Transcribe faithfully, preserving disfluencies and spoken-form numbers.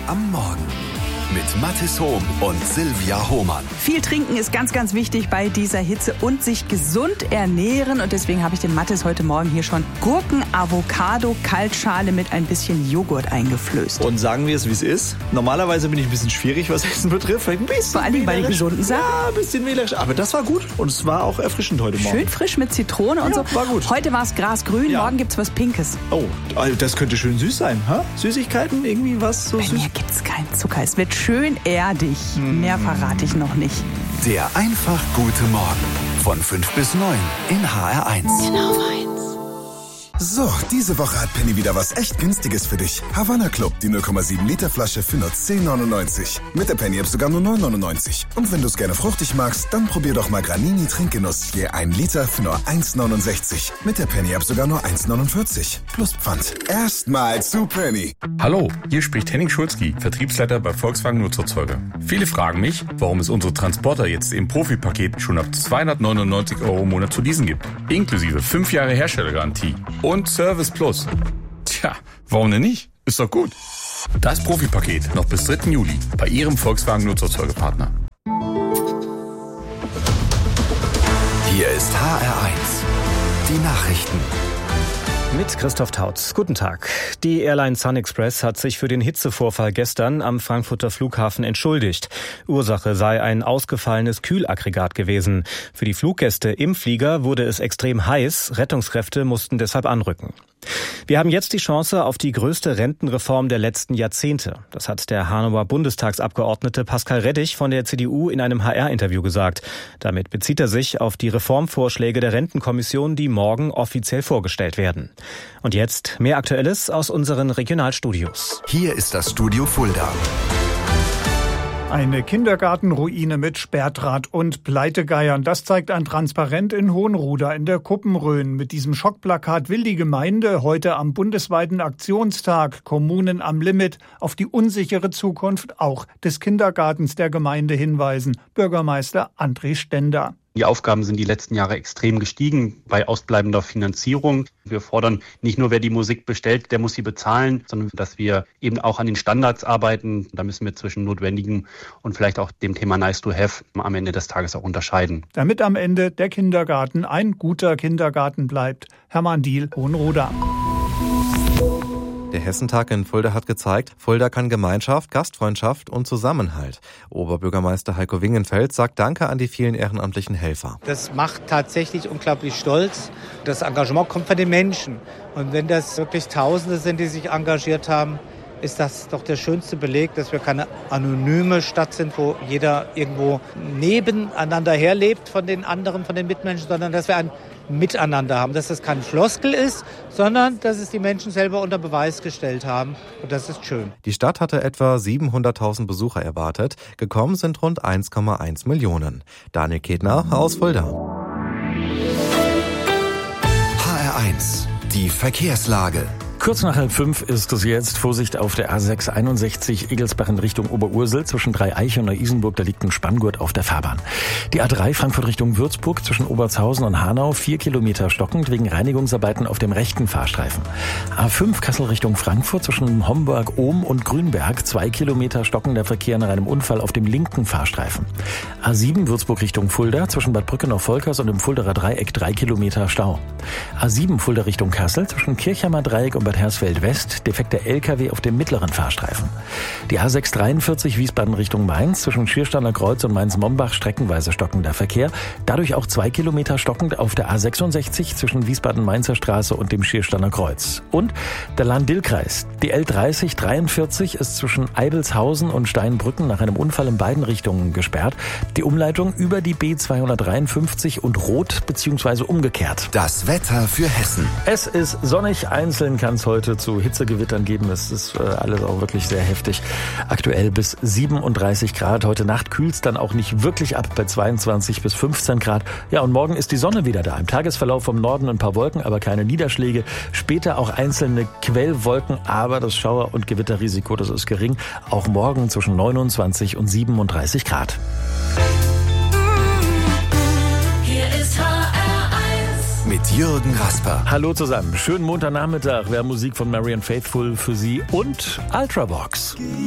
am Morgen mit Mathis Hohm und Silvia Hohmann. Viel trinken ist ganz, ganz wichtig bei dieser Hitze und sich gesund ernähren. Und deswegen habe ich dem Mathis heute Morgen hier schon Gurken-Avocado-Kaltschale mit ein bisschen Joghurt eingeflößt. Und sagen wir es, wie es ist. Normalerweise bin ich ein bisschen schwierig, was Essen betrifft. Ein bisschen Vor allem bei den gesunden Sachen. Ja, ein bisschen wählerisch. Aber das war gut. Und es war auch erfrischend heute Morgen. Schön frisch mit Zitrone und ja, so. War gut. Heute war es grasgrün, ja. Morgen gibt es was Pinkes. Oh, das könnte schön süß sein. Ha? Süßigkeiten, irgendwie was so bei süß? Bei mir gibt es keinen Zucker. Es wird schön erdig. Hm. Mehr verrate ich noch nicht. Der einfach gute Morgen. Von fünf bis neun in H R eins. Genau eins. So, diese Woche hat Penny wieder was echt Günstiges für dich. Havanna Club, die null Komma sieben Liter Flasche für nur zehn neunundneunzig. Mit der Penny-App sogar nur neun neunundneunzig. Und wenn du es gerne fruchtig magst, dann probier doch mal Granini Trinkgenuss. Je ein Liter für nur eins neunundsechzig. Mit der Penny-App sogar nur eins neunundvierzig. Plus Pfand. Erstmal zu Penny. Hallo, hier spricht Henning Schulzki, Vertriebsleiter bei Volkswagen Nutzerzeuger. Viele fragen mich, warum es unsere Transporter jetzt im Profi-Paket schon ab zweihundertneunundneunzig Euro im Monat zu leasen gibt. Inklusive fünf Jahre Herstellergarantie. Und Service Plus. Tja, warum denn nicht? Ist doch gut. Das Profi-Paket noch bis dritten Juli bei Ihrem Volkswagen Nutzerzeugerpartner. Hier ist H R eins. Die Nachrichten. Mit Christoph Tautz. Guten Tag. Die Airline Sun Express hat sich für den Hitzevorfall gestern am Frankfurter Flughafen entschuldigt. Ursache sei ein ausgefallenes Kühlaggregat gewesen. Für die Fluggäste im Flieger wurde es extrem heiß. Rettungskräfte mussten deshalb anrücken. Wir haben jetzt die Chance auf die größte Rentenreform der letzten Jahrzehnte. Das hat der Hanauer Bundestagsabgeordnete Pascal Reddich von der C D U in einem H R-Interview gesagt. Damit bezieht er sich auf die Reformvorschläge der Rentenkommission, die morgen offiziell vorgestellt werden. Und jetzt mehr Aktuelles aus unseren Regionalstudios. Hier ist das Studio Fulda. Eine Kindergartenruine mit Sperrdraht und Pleitegeiern. Das zeigt ein Transparent in Hohenruder in der Kuppenrhön. Mit diesem Schockplakat will die Gemeinde heute am bundesweiten Aktionstag Kommunen am Limit auf die unsichere Zukunft auch des Kindergartens der Gemeinde hinweisen. Bürgermeister André Stender. Die Aufgaben sind die letzten Jahre extrem gestiegen bei ausbleibender Finanzierung. Wir fordern nicht nur, wer die Musik bestellt, der muss sie bezahlen, sondern dass wir eben auch an den Standards arbeiten. Da müssen wir zwischen Notwendigem und vielleicht auch dem Thema Nice to Have am Ende des Tages auch unterscheiden. Damit am Ende der Kindergarten ein guter Kindergarten bleibt. Hermann Diehl, Hohenroda. Der Hessentag in Fulda hat gezeigt, Fulda kann Gemeinschaft, Gastfreundschaft und Zusammenhalt. Oberbürgermeister Heiko Wingenfeld sagt Danke an die vielen ehrenamtlichen Helfer. Das macht tatsächlich unglaublich stolz. Das Engagement kommt von den Menschen. Und wenn das wirklich Tausende sind, die sich engagiert haben, ist das doch der schönste Beleg, dass wir keine anonyme Stadt sind, wo jeder irgendwo nebeneinander herlebt von den anderen, von den Mitmenschen, sondern dass wir ein Miteinander haben, dass das kein Floskel ist, sondern dass es die Menschen selber unter Beweis gestellt haben. Und das ist schön. Die Stadt hatte etwa siebenhunderttausend Besucher erwartet. Gekommen sind rund eins Komma eins Millionen. Daniel Kedner aus Fulda. H R eins. Die Verkehrslage. Kurz nach halb fünf ist es jetzt. Vorsicht auf der A sechs einundsechzig Egelsbach in Richtung Oberursel. Zwischen Dreieich und Neu-Isenburg, da liegt ein Spanngurt auf der Fahrbahn. Die A drei Frankfurt Richtung Würzburg zwischen Obertshausen und Hanau. Vier Kilometer stockend wegen Reinigungsarbeiten auf dem rechten Fahrstreifen. A fünf Kassel Richtung Frankfurt zwischen Homburg-Ohm und Grünberg. Zwei Kilometer stockender Verkehr nach einem Unfall auf dem linken Fahrstreifen. A sieben Würzburg Richtung Fulda zwischen Bad Brückenau-Volkers und dem Fulderer Dreieck. Drei Kilometer Stau. A sieben Fulda Richtung Kassel zwischen Kirchheimer Dreieck und Bad Hersfeld West, defekter L K W auf dem mittleren Fahrstreifen. Die A sechs dreiundvierzig Wiesbaden Richtung Mainz, zwischen Schiersteiner Kreuz und Mainz-Mombach streckenweise stockender Verkehr. Dadurch auch zwei Kilometer stockend auf der A sechsundsechzig zwischen Wiesbaden-Mainzer Straße und dem Schiersteiner Kreuz. Und der Lahn-Dill-Kreis. Die L dreißig dreiundvierzig ist zwischen Eibelshausen und Steinbrücken nach einem Unfall in beiden Richtungen gesperrt. Die Umleitung über die B zweihundertdreiundfünfzig und Rot bzw. umgekehrt. Das Wetter für Hessen. Es ist sonnig, einzeln kann es heute zu Hitzegewittern geben. Es ist äh, alles auch wirklich sehr heftig. Aktuell bis siebenunddreißig Grad. Heute Nacht kühlt es dann auch nicht wirklich ab bei zweiundzwanzig bis fünfzehn Grad. Ja, und morgen ist die Sonne wieder da. Im Tagesverlauf vom Norden ein paar Wolken, aber keine Niederschläge. Später auch einzelne Quellwolken, aber das Schauer- und Gewitterrisiko, das ist gering. Auch morgen zwischen neunundzwanzig und siebenunddreißig Grad. Hier ist H R eins. Mit Jürgen Rasper. Hallo zusammen. Schönen Montagnachmittag. Wir haben Musik von Marianne Faithfull für Sie und Ultravox.